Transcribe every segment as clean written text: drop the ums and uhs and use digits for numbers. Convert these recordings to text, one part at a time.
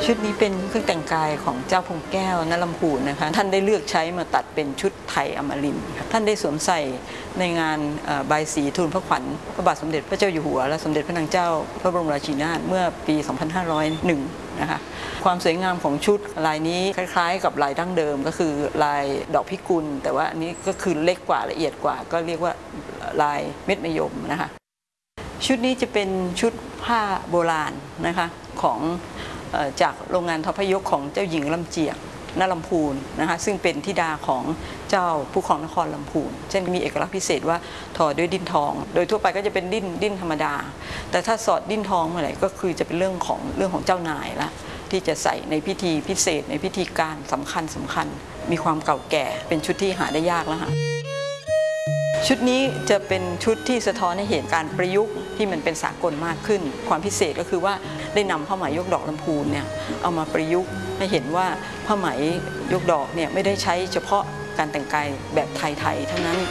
ชุดนี้เป็นเครื่องแต่งกายของเจ้าพงแก้วนลำพูนนะคะท่านได้เลือกใช้มาตัดเป็นชุดไทยอมรินทร์ท่านได้สวมใส่ในงานบายสีทูลพระขวัญพระบาทสมเด็จพระเจ้าอยู่หัวและสมเด็จพระนางเจ้าพระบรมราชินีนาถเมื่อปี 2501 นะคะความสวยงามของชุดลายนี้คล้ายๆกับลายดั้งเดิมก็คือลายดอกพิกุลแต่ว่าอันนี้ก็คือเล็กกว่าละเอียดกว่าก็เรียกว่าลายเม็ดมะยมนะคะชุดนี้จะเป็นชุดผ้าโบราณนะคะของจากโรงงานทอพยกของเจ้าหญิงลำเจียกณลำพูนนะคะซึ่งเป็นธิดาของเจ้าผู้ครองนครลำพูนเช่นมีเอกลักษณ์พิเศษว่าทอด้วยดิ้นทองโดยทั่วไปก็จะเป็นดิ้นธรรมดาแต่ถ้าสอดดิ้นทองเมื่อไหร่ก็คือจะเป็นเรื่องของเจ้านายละที่จะใส่ในพิธีพิเศษในพิธีการสำคัญมีความเก่าแก่เป็นชุดที่หาได้ยากแล้วค่ะชุดนี้จะเป็นชุดที่สะท้อนให้เห็นการประยุกต์ที่มันเป็นสากลมากขึ้นความพิเศษก็คือว่าได้นำผ้าไหมยกดอกลำพูนเนี่ยเอามาประยุกต์ให้เห็นว่าผ้าไหมยกดอกเนี่ยไม่ได้ใช้เฉพาะการแต่งกายแบบไทยๆเท่านั้น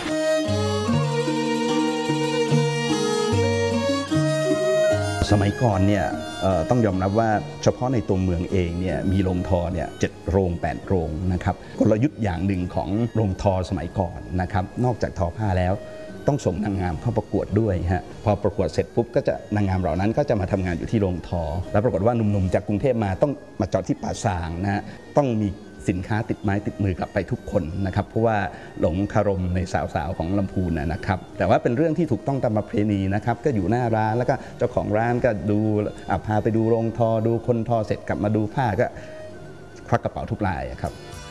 สมัยก่อนเนี่ยต้องยอมรับว่าเฉพาะในตัวเมืองเองเนี่ยมีโรงทอเนี่ย7 โรง 8 โรงนะครับกลยุทธ์อย่างหนึ่งของโรงทอสมัยก่อนนะครับนอกจากทอผ้าแล้วต้องส่งนางงามเข้าประกวดด้วยฮะพอประกวดเสร็จปุ๊บก็จะนางงามเหล่านั้นก็จะมาทำงานอยู่ที่โรงทอแล้วปรากฏว่าหนุ่มๆจากกรุงเทพมาต้องมาจอดที่ป่าซางนะฮะต้องมีสินค้าติดไม้ติดมือกลับไปทุกคนนะครับเพราะว่าหลงคารมในสาวๆของลำพูนนะครับแต่ว่าเป็นเรื่องที่ถูกต้องตามประเพณีนะครับก็อยู่หน้าร้านแล้วก็เจ้าของร้านก็ดูพาไปดูโรงทอดูคนทอเสร็จกลับมาดูผ้าก็ควักกระเป๋าทุกรายครับ